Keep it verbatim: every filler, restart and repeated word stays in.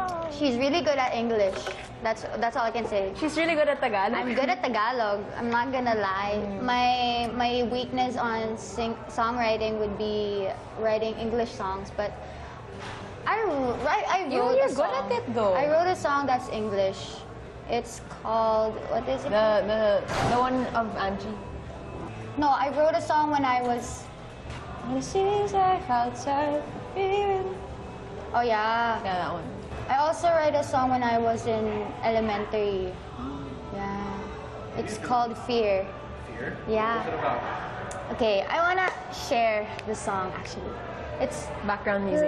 She's really good at English. That's that's all I can say. She's really good at Tagalog. I'm good at Tagalog. I'm not gonna lie. My my weakness on sing songwriting would be writing English songs, but I write. I You- wrote you're a good song. at it, though. I wrote a song that's English. It's called, what is it? The the the one of Angie. No, I wrote a song when I was. When it seems like outside, feeling. Oh yeah. Yeah, that one. I also wrote a song when I was in elementary. Yeah. It's called Fear. Fear? Yeah. What's it about? Okay, I wanna share the song actually. It's Background music.